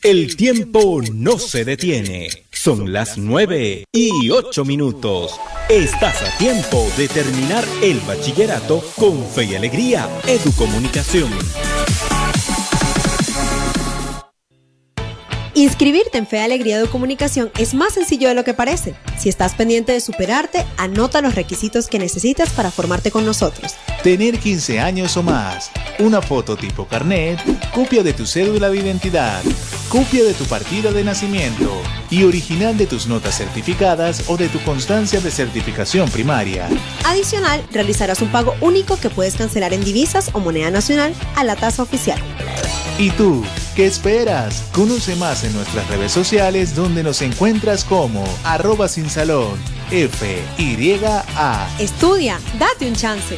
El tiempo no se detiene. Son las 9:08. Estás a tiempo de terminar el bachillerato con Fe y Alegría Educomunicación. Inscribirte en Fe y Alegría Educomunicación es más sencillo de lo que parece. Si estás pendiente de superarte, anota los requisitos que necesitas para formarte con nosotros. Tener 15 años o más, una foto tipo carnet, copia de tu cédula de identidad, copia de tu partida de nacimiento y original de tus notas certificadas o de tu constancia de certificación primaria. Adicional, realizarás un pago único que puedes cancelar en divisas o moneda nacional a la tasa oficial. ¿Y tú? ¿Qué esperas? Conoce más en nuestras redes sociales donde nos encuentras como @sinsalón, FYA. Estudia, date un chance.